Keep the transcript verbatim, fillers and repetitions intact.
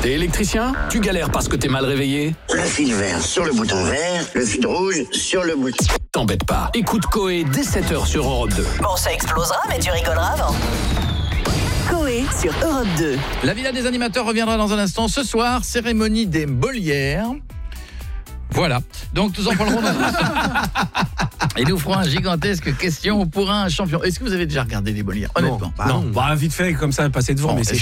T'es électricien? Tu galères parce que t'es mal réveillé? Le fil vert sur le bouton vert, le fil rouge sur le bouton. T'embête pas. Écoute Coé dès sept heures sur Europe deux. Bon, ça explosera, mais tu rigoleras avant. Coé sur Europe deux. La Villa des animateurs reviendra dans un instant. Ce soir, cérémonie des Molières. Voilà, donc nous en parlerons dans un instant. Et nous ferons un gigantesque question pour un champion. Est-ce que vous avez déjà regardé les Molières? Honnêtement. Non, bah, non. Bah, vite fait, comme ça, passer devant, bon, mais c'est